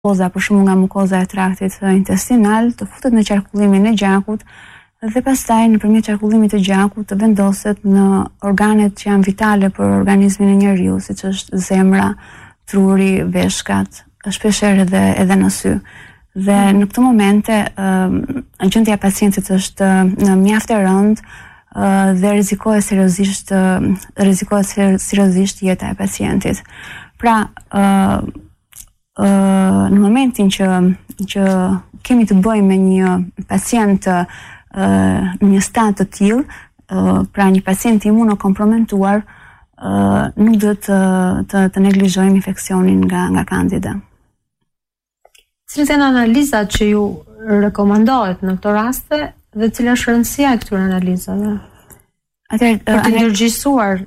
mukoza, për shembull nga mukoza e traktit intestinal, të futet në qarkullimin e gjakut dhe pastaj nëpërmjet qarkullimit të gjakut të vendoset në organet që janë vitale për organizmin e njeriu, siç është zemra, truri, veshkat, shpeshherë edhe në sy. Dhe në këtë momente gjendja e pacientit është mjaft e rëndë dhe rrezikohet seriozisht jeta e pacientit. Pra, në momentin që kemi të bëjmë me një pacient në një stat të tillë, pra një pacient imunokomprometuar, nuk duhet të neglizhojmë infeksionin nga Candida. Cilat janë analizat që ju rekomandohet në këto raste dhe cila është rëndësia e këtyre analizave? Për të ndërgjegjësuar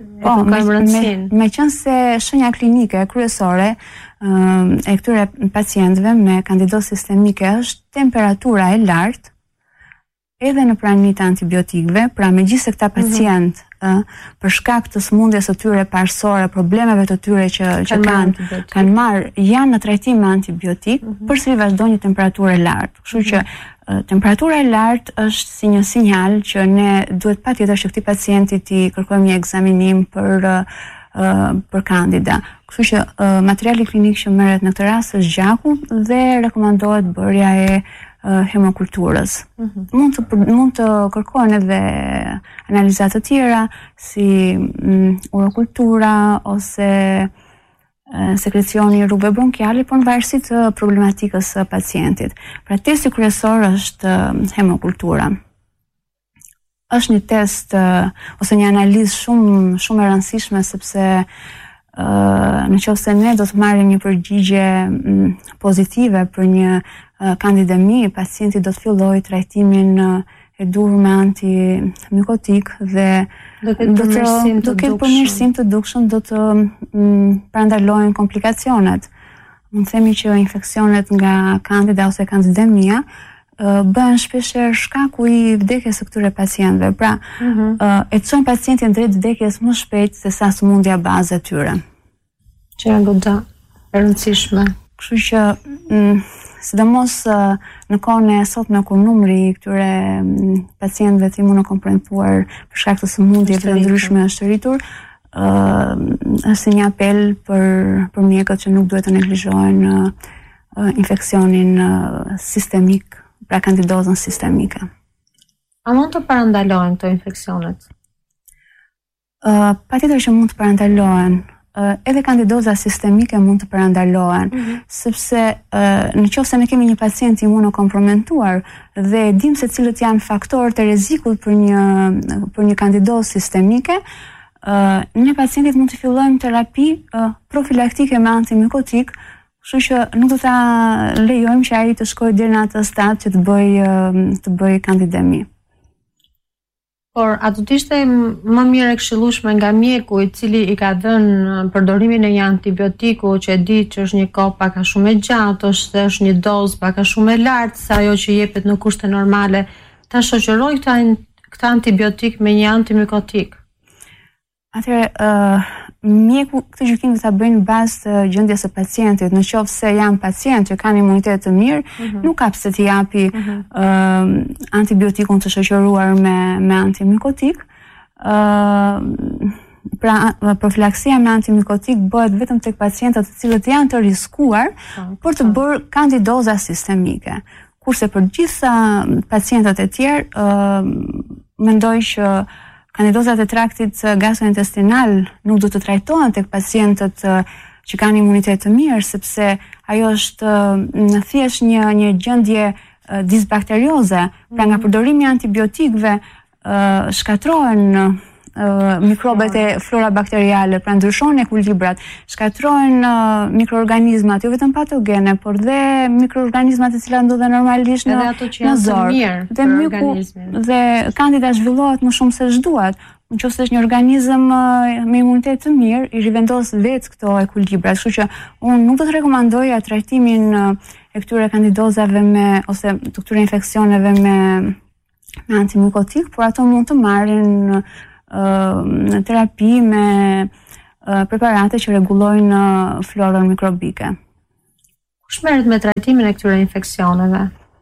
meqense shenja klinike kryesore e këtyre pacientëve me kandidozë sistemike është temperatura e lartë edhe në praninë e antibiotikëve, pra megjithëse këta pacientë për shkak të sëmundjes së tyre parsorë, problemeve të tyre që kanë marrë janë në trajtim me antibiotik, përsëri vazhdon një temperaturë e lartë. Kështu që temperatura e lartë është si një sinjal që ne duhet patjetër që këtij pacienti t'i kërkojmë një ekzaminim për Candida. Kështu që materiali klinik që merret në këtë rast është gjaku dhe rekomandohet bërja e hemokulturës. Mund të kërkohen edhe analiza të tjera si urokultura ose sekrecioni i rrugëve bronkiale, por në varësi të problematikës së pacientit. Pra testi kryesor është hemokultura. Është një test ose një analizë shumë e rëndësishme sepse në qoftë se ne do të marrim një përgjigje pozitive për një kandidemi, pacienti do të fillojë trajtimin e duhur me antimikotik dhe do ketë përmirësim të dukshëm, do të parandalohen komplikacionet. Mund të themi që infeksionet nga Candida ose kandidemia bëhen shpeshherë shkaku i vdekjes së këtyre pacientëve. Pra, e çojnë pacientin drejt vdekjes më shpejt se sa sëmundja bazë e tyre. Që janë goxha e rëndësishme. Kështu që sidomos në kohën e sotme kur numri i këtyre pacientëve të imunokomprometuar për shkak të sëmundjeve të ndryshme është rritur, është një apel për mjekët që nuk duhet të neglizhojnë infeksionin sistemik, pra kandidozën sistemike. A mund të parandalohen këto infeksionet? Patjetër që mund të parandalohen. Edhe kandidoza sistemike mund të parandalohen, sepse në qoftë se ne kemi një pacient imunokomprometuar dhe dim se cilët janë faktorët e rrezikut për një kandidozë sistemike, ne pacientit mund të fillojmë terapi profilaktike me antimikotik, kështu që nuk do ta lejojmë që ai të shkojë deri në atë stad që të bëj kandidemi. Por a do të ishte më mirë e këshillueshme nga mjeku i cili i ka dhënë përdorimin e një antibiotiku që e di që është një kohë pak a shumë e gjatë, ose është një dozë pak a shumë e lartë se ajo që jepet në kushte normale, ta shoqëroj këtë antibiotik me një antimikotik? Atëherë, mjeku këtë gjykim do ta bëjnë në bazë të gjendjes së pacientit. Në qoftë se janë pacient që kanë imunitet të mirë, nuk ka pse t'i japi antibiotikun të shoqëruar me antimikotik. Pra, profilaksia me antimikotik bëhet vetëm tek pacientët të cilët janë të riskuar për të bërë kandidoza sistemike. Kurse për gjitha pacientët e tjerë, mendoj që kandidozat e traktit gastrointestinal nuk do të trajtohen tek pacientët që kanë imunitet të mirë, sepse ajo është thjesht një gjendje disbakterioze. Pra nga përdorimi i antibiotikëve shkatrohen mikrobet e flora bakteriale, pra ndryshon ekuilibrat, shkatrohen mikroorganizmat, jo vetëm patogene, por dhe mikroorganizmat të cilat ndodhen normalisht në zorë. Dhe mjeku dhe Candida zhvillohet më shumë se ç'duhet. Nëse është një organizëm me imunitet të mirë, i rivendos vetë këto ekuilibra. Kështu që unë nuk do të rekomandoja trajtimin e këtyre kandidozave ose të këtyre infeksioneve me antimikotik, por ato mund të marrin në terapi me preparate që rregullojnë florën mikrobike. Kush merret me trajtimin e këtyre infeksioneve?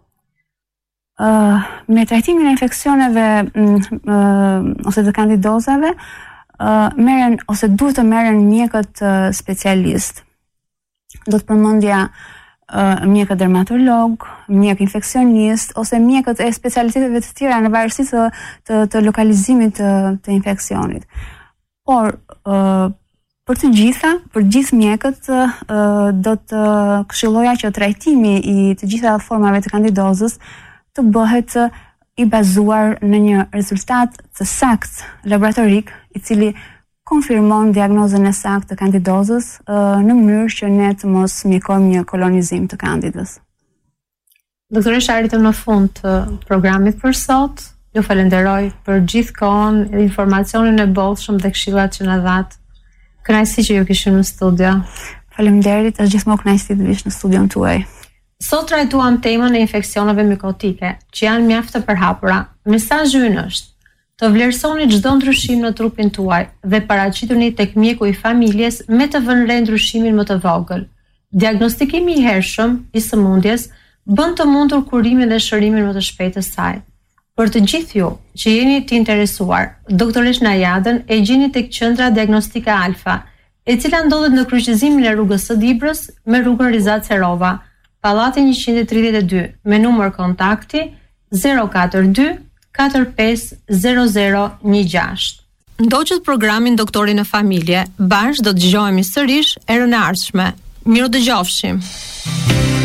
Me trajtimin e infeksioneve ose të kandidozave merren ose duhet të merren mjekët specialist. Do të përmendja mjekët dermatolog, mjek infeksionist ose mjekët e specialiteteve të tjera në varësi të lokalizimit të infeksionit. Por për gjithë mjekët do të këshilloja që trajtimi i të gjitha formave të kandidozës të bëhet i bazuar në një rezultat të saktë laboratorik, i cili konfirmon diagnozën e saktë të kandidozës në mënyrë që ne të mos mjekojmë një kolonizim të kandidës. Doktoresha, arritëm në fund të programit për sot. Ju falenderoj për gjithë kohën, informacionin e bollshëm dhe këshillat që na dhat. Kënaqësi që ju kishim në studio. Faleminderit, është gjithmonë kënaqësi të vish në studion tuaj. Sot trajtuam temën e infeksioneve mikotike, që janë mjaft të përhapura. Mesazhi ynë është: të vlerësoni çdo ndryshim në trupin tuaj dhe paraqituni tek mjeku i familjes me të vënë re ndryshimin më të vogël. Diagnostikimi i hershëm i sëmundjes bën të mundur kurimin dhe shërimin më të shpejtë të saj. Për të gjithë ju që jeni të interesuar, doktoresh Najadën e gjeni tek qendra diagnostike Alfa, e cila ndodhet në kryqëzimin e rrugës së Dibrës me rrugën Rizat Serova, Pallati 132, me numër kontakti 042 45 0016. Ndoqët programin Doktori në Familje, bashkë do të dëgjohemi sërish erën e ardhshme. Miru dëgjofshim.